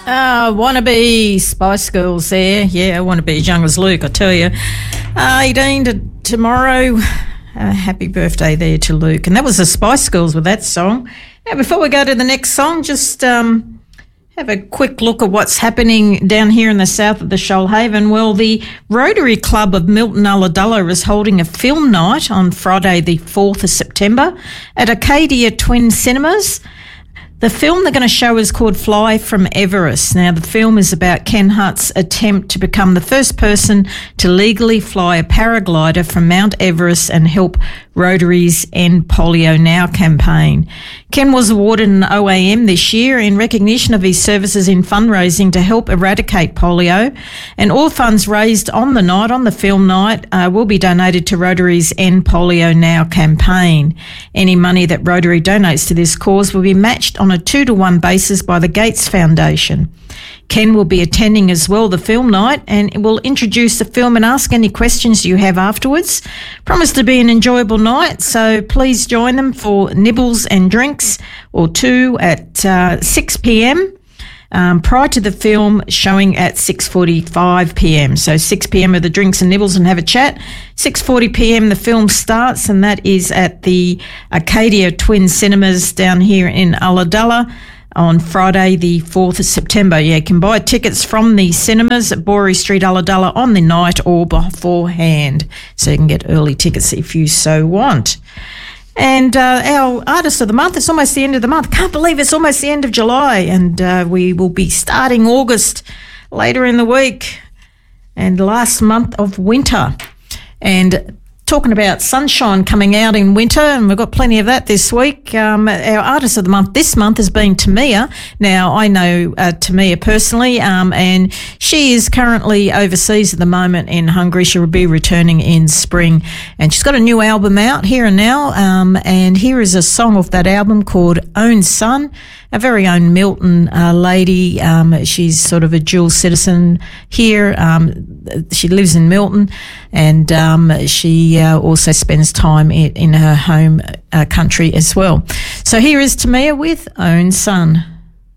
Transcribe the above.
Want to be Spice Girls there. Yeah, I want to be as young as Luke, I tell you. 18 tomorrow. Happy birthday there to Luke. And that was the Spice Girls with that song. Now, before we go to the next song, just have a quick look at what's happening down here in the south of the Shoalhaven. Well, the Rotary Club of Milton Ulladulla is holding a film night on Friday the 4th of September at Arcadia Twin Cinemas. The film they're going to show is called Fly from Everest. Now, the film is about Ken Hutt's attempt to become the first person to legally fly a paraglider from Mount Everest and help Rotary's End Polio Now campaign. Ken was awarded an OAM this year in recognition of his services in fundraising to help eradicate polio, and all funds raised on the night, on the film night, will be donated to Rotary's End Polio Now campaign. Any money that Rotary donates to this cause will be matched on a 2-to-1 basis by the Gates Foundation. Ken will be attending as well the film night and will introduce the film and ask any questions you have afterwards. Promise to be an enjoyable night, so please join them for nibbles and drinks or two at 6 p.m. Prior to the film showing at 6:45 p.m. So 6 p.m. are the drinks and nibbles and have a chat. 6:40 p.m. the film starts, and that is at the Arcadia Twin Cinemas down here in Ulladulla on Friday the 4th of September. Yeah, you can buy tickets from the cinemas at Borey Street, Ulladulla on the night or beforehand. So you can get early tickets if you so want. And our Artist of the Month, it's almost the end of the month. Can't believe it's almost the end of July, and we will be starting August later in the week and last month of winter. And talking about sunshine coming out in winter, and we've got plenty of that this week. Our Artist of the Month this month has been Tamia. Now, I know Tamia personally, and she is currently overseas at the moment in Hungary. She will be returning in spring, and she's got a new album out, Here and Now, and here is a song off that album called Own Son. Our very own Milton lady. She's sort of a dual citizen here. She lives in Milton, and she also spends time in her home country as well. So here is Tamia with Own Son.